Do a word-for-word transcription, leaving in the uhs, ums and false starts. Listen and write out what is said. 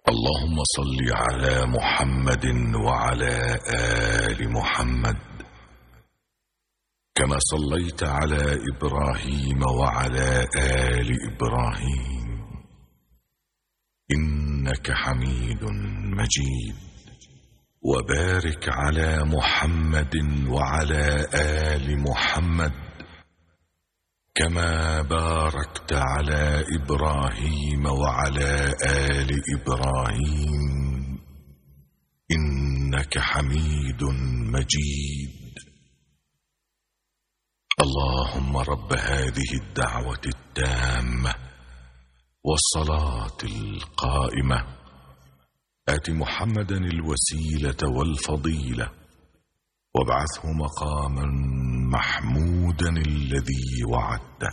اللهم صل على محمد وعلى آل محمد كما صليت على إبراهيم وعلى آل إبراهيم إنك حميد مجيد. وبارك على محمد وعلى آل محمد كما باركت على إبراهيم وعلى آل إبراهيم إنك حميد مجيد. اللهم رب هذه الدعوة التامة والصلاة القائمة آت محمدا الوسيلة والفضيلة وابعثه مقاما محمودا الذي وعدته.